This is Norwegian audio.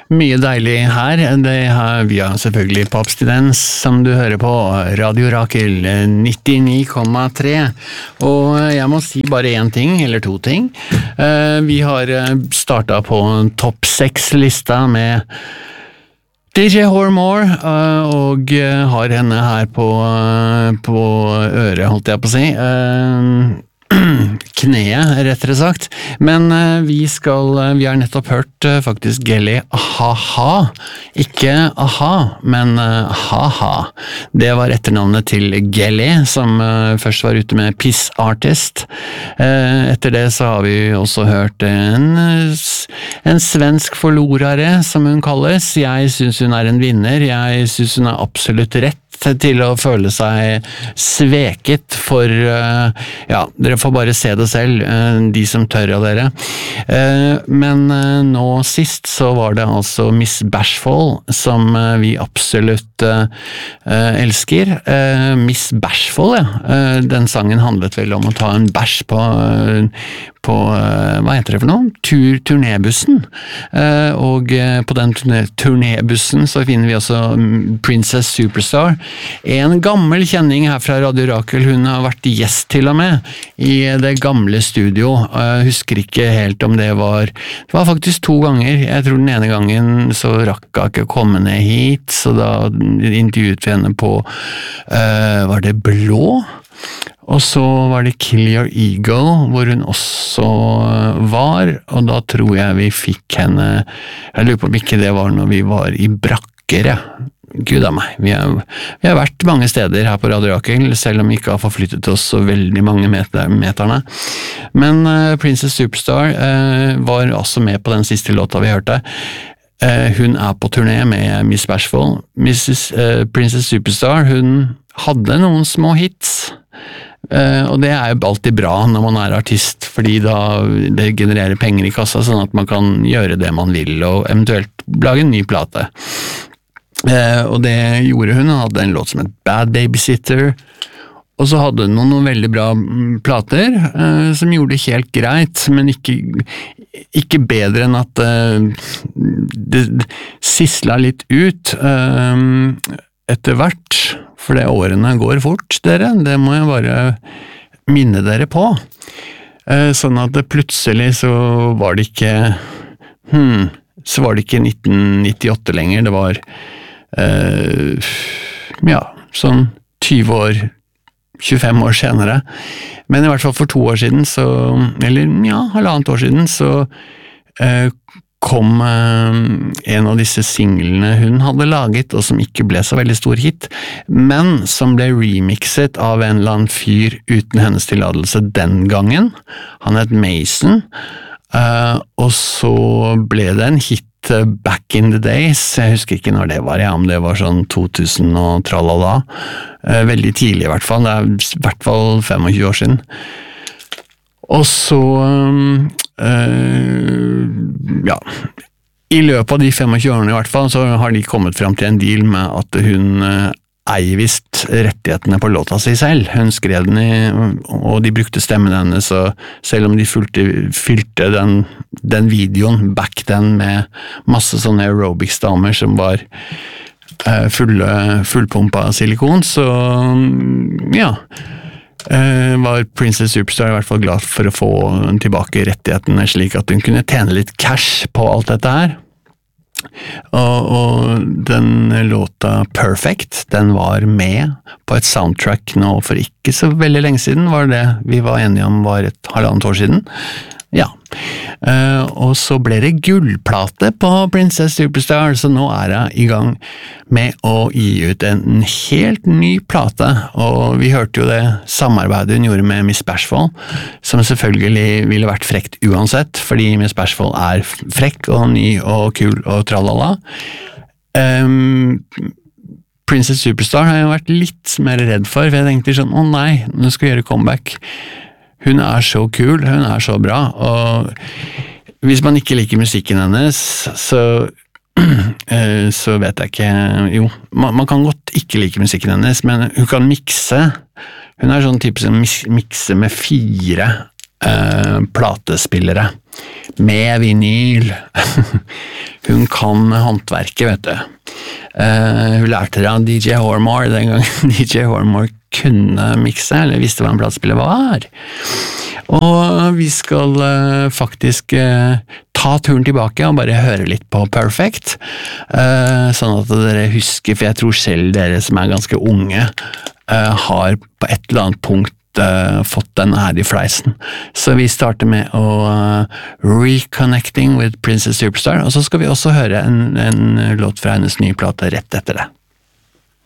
Mye deilig her. Vi har selvfølgelig på abstinens, som du hører på Radio Rakel 99,3. Og jeg må si bare en ting, eller to ting. Vi har startet på topp 6-lista med DJ Hormore, og har henne her på øret, holdt jeg på å si. Kneet, rettere sagt. Men vi har nettopp hørt faktisk Gelly Ha-Ha. Ikke Aha, men Ha-Ha. Det var etternavnet til Gelly, som først var ute med Piss Artist. Etter det så har vi også hørt en svensk forlorare, som hun kalles. Jeg synes hun er en vinner. Jeg synes hun er absolutt rett til å føle seg sveket for, dere får bare se det selv, de som tør av dere. Men nå sist så var det altså Miss Bashful, som vi absolutt elsker. Miss Bashful, ja. Den sangen handlet vel om å ta en bæsj på hva heter det for noe? Turnébussen. Og på den turnébussen så finner vi også Princess Superstar. En gammel kjenning her fra Radio Rakel, hun har vært gjest til og med i det gamle studio. Jeg husker ikke helt om det var faktisk 2 ganger. Jeg tror den ene gangen så rakk jeg ikke komme ned hit, så da intervjuet vi henne på var det Blå? Og så var det Kill Your Ego, hvor hun også var, og da tror jeg vi fikk henne, jeg lurer på om ikke det var når vi var i Brakker, ja. Gud av meg, vi har vært mange steder her på Radio Rakel, selv om vi ikke har forflyttet oss så veldig mange meterne. Men Princess Superstar var også med på den siste låta vi hørte. Hun er på turné med Miss Bashful. Princess Superstar, hun hadde noen små hits, og det er jo alltid bra når man er artist, fordi da det genererer penger i kassa, sånn at man kan gjøre det man vil, og eventuelt lage en ny plate. Og det gjorde hun hadde en låt som het Bad Babysitter, og så hadde hun noen veldig bra plater som gjorde det helt greit, men ikke bedre enn at det sisla litt ut etter hvert, for det årene går fort, dere, det må jeg bare minne dere på. Sånn at det plutselig så var det ikke 1998 lenger, det var sånn 20 år, 25 år senere. Men i hvert fall for 2 år siden, halvannet år siden, så kom en av disse singlene hun hadde laget, og som ikke ble så veldig stor hit, men som ble remixet av en eller annen fyr uten hennes tilladelse den gangen. Han het Mason, og så ble det en hit back in the days. Jeg husker ikke når det var, om det var sånn 2000 og tralala. Veldig tidlig i hvert fall, det er i hvert fall 25 år siden. Og så i løpet av de 25 årene i hvert fall, så har de kommet frem til en deal med at hun eier visst rettighetene på låta si selv. Hun skrev den og de brukte stemmen hennes, så selv om de fylte den videoen back then med masse sånne aerobics-damer som var fullpumpa silikon, så var Princess Superstar i hvert fall glad for å få tilbake rettighetene, slik at hun kunne tjene litt cash på alt dette her. Og den låta Perfect, den var med på et soundtrack nå for ikke så veldig lenge siden, var det vi var enige om var et halvannet år siden. Ja, og så ble det gullplate på Princess Superstar, så nå er jeg i gang med å gi ut en helt ny plate, og vi hørte jo det samarbeidet hun gjorde med Miss Bashful, som selvfølgelig ville vært frekt uansett, fordi Miss Bashful er frekk og ny og kul og tralala. Princess Superstar har jeg vært litt mer redd for jeg tenkte sånn, nei, nå skal jeg gjøre comeback. Hun er så kul, hun er så bra, og hvis man ikke liker musikken hennes, så vet jeg ikke, jo, man kan godt ikke like musikken hennes, men hun kan mikse, hun er sånn type som mikse med 4 platespillere med vinyl. Hun kan håndverket, vet du. Hun lærte det av DJ Hormore den gangen DJ Hormore kunne mikse, eller visste hva en platespiller var. Og vi skal faktisk ta turen tilbake og bare høre litt på Perfect, sånn at dere husker, for jeg tror selv dere som ganske unge har på et eller annet punkt fått den her i fleisen. Så vi starter med å Reconnecting with Princess Superstar, og så skal vi også høre en låt fra hennes nye plate rett etter det.